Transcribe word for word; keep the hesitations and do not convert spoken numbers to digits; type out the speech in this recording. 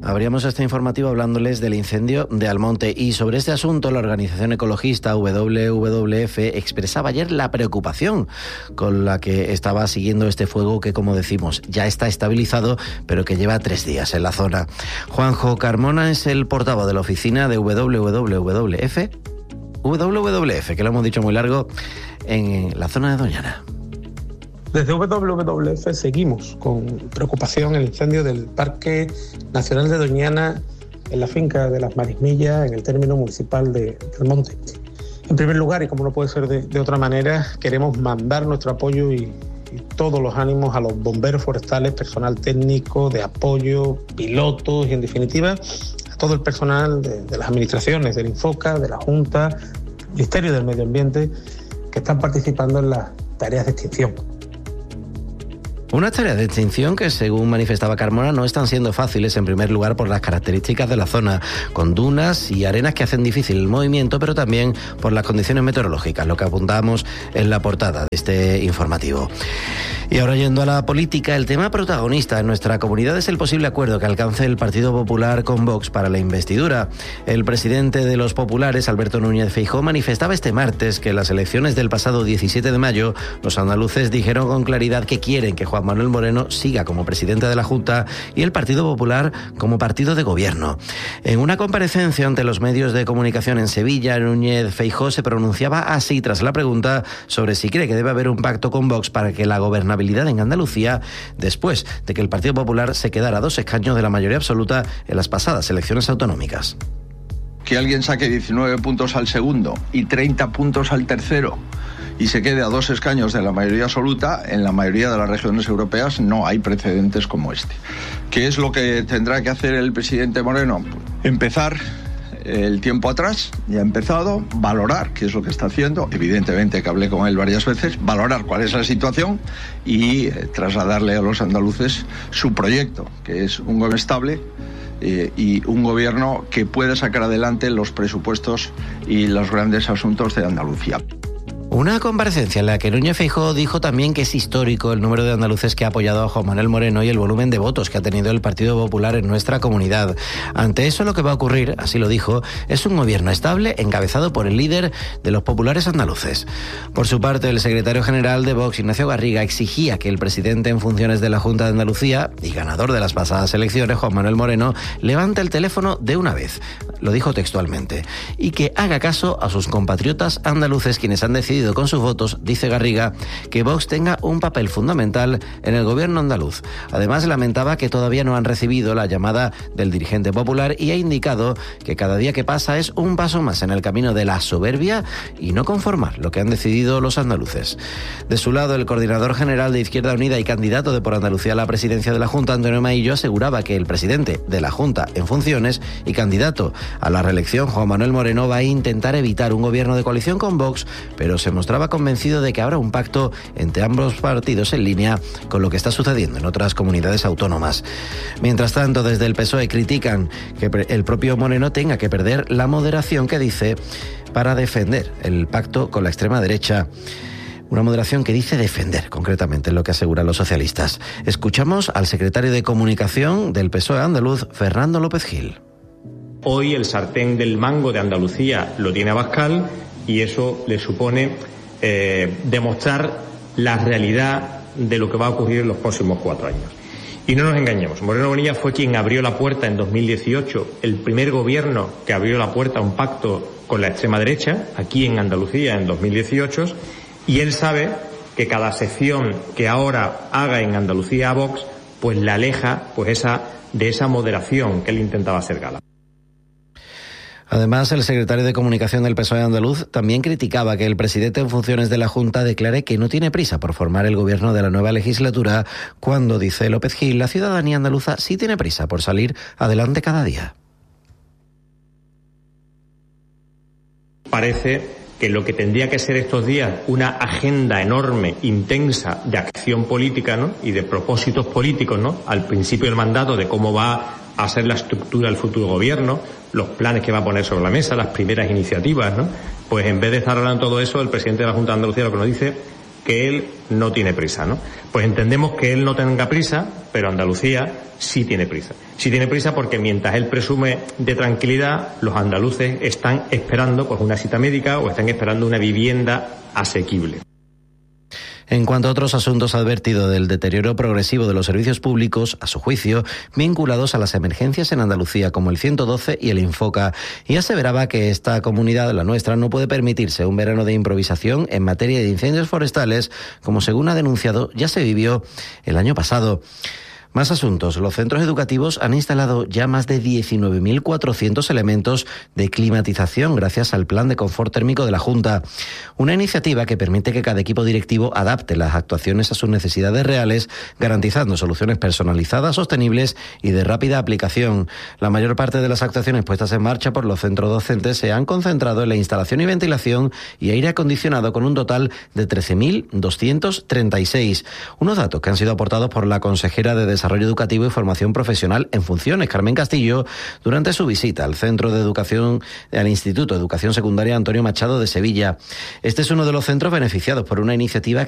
Abríamos este informativo hablándoles del incendio de Almonte y sobre este asunto la organización ecologista W W F expresaba ayer la preocupación con la que estaba siguiendo este fuego que, como decimos, ya está estabilizado pero que lleva tres días en la zona. Juanjo Carmona es el portavoz de la oficina de W W F, W W F, que lo hemos dicho muy largo, en la zona de Doñana. Desde W W F seguimos con preocupación el incendio del Parque Nacional de Doñana en la finca de las Marismillas, en el término municipal de Almonte. En primer lugar, y como no puede ser de, de otra manera, queremos mandar nuestro apoyo y, y todos los ánimos a los bomberos forestales, personal técnico, de apoyo, pilotos y, en definitiva, a todo el personal de, de las administraciones, del Infoca, de la Junta, del Ministerio del Medio Ambiente, que están participando en las tareas de extinción. Unas tareas de extinción que, según manifestaba Carmona, no están siendo fáciles, en primer lugar por las características de la zona, con dunas y arenas que hacen difícil el movimiento, pero también por las condiciones meteorológicas, lo que apuntamos en la portada de este informativo. Y ahora, yendo a la política, el tema protagonista en nuestra comunidad es el posible acuerdo que alcance el Partido Popular con Vox para la investidura. El presidente de los populares, Alberto Núñez Feijóo, manifestaba este martes que en las elecciones del pasado diecisiete de mayo, los andaluces dijeron con claridad que quieren que Juan Manuel Moreno siga como presidente de la Junta y el Partido Popular como partido de gobierno. En una comparecencia ante los medios de comunicación en Sevilla, Núñez Feijóo se pronunciaba así tras la pregunta sobre si cree que debe haber un pacto con Vox para que la gobernabilidad en Andalucía, después de que el Partido Popular se quedara a dos escaños de la mayoría absoluta en las pasadas elecciones autonómicas. Que alguien saque diecinueve puntos al segundo y treinta puntos al tercero y se quede a dos escaños de la mayoría absoluta, en la mayoría de las regiones europeas no hay precedentes como este. ¿Qué es lo que tendrá que hacer el presidente Moreno? Empezar el tiempo atrás, ya ha empezado, valorar qué es lo que está haciendo, evidentemente que hablé con él varias veces, valorar cuál es la situación y eh, trasladarle a los andaluces su proyecto, que es un gobierno estable eh, y un gobierno que pueda sacar adelante los presupuestos y los grandes asuntos de Andalucía. Una comparecencia en la que Núñez Feijóo dijo también que es histórico el número de andaluces que ha apoyado a Juan Manuel Moreno y el volumen de votos que ha tenido el Partido Popular en nuestra comunidad. Ante eso, lo que va a ocurrir, así lo dijo, es un gobierno estable encabezado por el líder de los populares andaluces. Por su parte, el secretario general de Vox, Ignacio Garriga, exigía que el presidente en funciones de la Junta de Andalucía y ganador de las pasadas elecciones, Juan Manuel Moreno, levante el teléfono de una vez, lo dijo textualmente, y que haga caso a sus compatriotas andaluces, quienes han decidido con sus votos, dice Garriga, que Vox tenga un papel fundamental en el gobierno andaluz. Además, lamentaba que todavía no han recibido la llamada del dirigente popular y ha indicado que cada día que pasa es un paso más en el camino de la soberbia y no conformar lo que han decidido los andaluces. De su lado, el coordinador general de Izquierda Unida y candidato de Por Andalucía a la presidencia de la Junta, Antonio Maillo, aseguraba que el presidente de la Junta en funciones y candidato a la reelección, Juan Manuel Moreno, va a intentar evitar un gobierno de coalición con Vox, pero se mostraba convencido de que habrá un pacto entre ambos partidos en línea con lo que está sucediendo en otras comunidades autónomas. Mientras tanto, desde el P S O E critican que el propio Moreno tenga que perder la moderación que dice para defender el pacto con la extrema derecha. Una moderación que dice defender, concretamente, lo que aseguran los socialistas. Escuchamos al secretario de Comunicación del P S O E andaluz, Fernando López Gil. Hoy el sartén del mango de Andalucía lo tiene Abascal y eso le supone eh, demostrar la realidad de lo que va a ocurrir en los próximos cuatro años. Y no nos engañemos, Moreno Bonilla fue quien abrió la puerta en dos mil dieciocho, el primer gobierno que abrió la puerta a un pacto con la extrema derecha, aquí en Andalucía en dos mil dieciocho, y él sabe que cada sección que ahora haga en Andalucía a Vox, pues la aleja pues esa, de esa moderación que él intentaba hacer gala. Además, el secretario de Comunicación del P S O E andaluz también criticaba que el presidente en funciones de la Junta declare que no tiene prisa por formar el gobierno de la nueva legislatura, cuando, dice López Gil, la ciudadanía andaluza sí tiene prisa por salir adelante cada día. Parece que lo que tendría que ser estos días una agenda enorme, intensa, de acción política, ¿no?, y de propósitos políticos, ¿no?, al principio del mandato, de cómo va a ser la estructura del futuro gobierno, los planes que va a poner sobre la mesa, las primeras iniciativas, ¿no? Pues en vez de estar hablando de todo eso, el presidente de la Junta de Andalucía lo que nos dice que él no tiene prisa, ¿no? Pues entendemos que él no tenga prisa, pero Andalucía sí tiene prisa. Sí tiene prisa porque mientras él presume de tranquilidad, los andaluces están esperando pues una cita médica o están esperando una vivienda asequible. En cuanto a otros asuntos, ha advertido del deterioro progresivo de los servicios públicos, a su juicio, vinculados a las emergencias en Andalucía, como el ciento doce y el Infoca, y aseveraba que esta comunidad, la nuestra, no puede permitirse un verano de improvisación en materia de incendios forestales, como según ha denunciado, ya se vivió el año pasado. Más asuntos. Los centros educativos han instalado ya más de diecinueve mil cuatrocientos elementos de climatización gracias al Plan de Confort Térmico de la Junta. Una iniciativa que permite que cada equipo directivo adapte las actuaciones a sus necesidades reales, garantizando soluciones personalizadas, sostenibles y de rápida aplicación. La mayor parte de las actuaciones puestas en marcha por los centros docentes se han concentrado en la instalación y ventilación y aire acondicionado, con un total de trece mil doscientos treinta y seis. Unos datos que han sido aportados por la consejera de Desarrollo Educativo y Formación Profesional en funciones, Carmen Castillo, durante su visita al Centro de Educación, al Instituto de Educación Secundaria Antonio Machado de Sevilla. Este es uno de los centros beneficiados por una iniciativa que